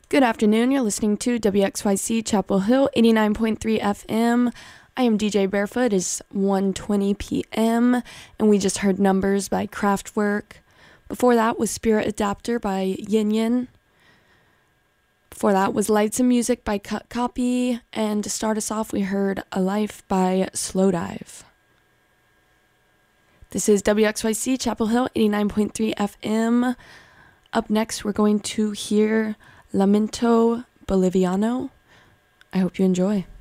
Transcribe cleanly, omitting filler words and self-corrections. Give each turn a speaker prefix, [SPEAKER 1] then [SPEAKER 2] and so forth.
[SPEAKER 1] Good afternoon. You're listening to WXYC Chapel Hill 89.3 FM. I am DJ Barefoot. It's 1:20 p.m. and we just heard Numbers by Kraftwerk. Before that was Spirit Adapter by Yin Yin. Before that was Lights and Music by Cut Copy. And to start us off, we heard A Life by Slowdive. This is WXYC Chapel Hill 89.3 FM. Up next, we're going to hear Lamento Boliviano. I hope you enjoy.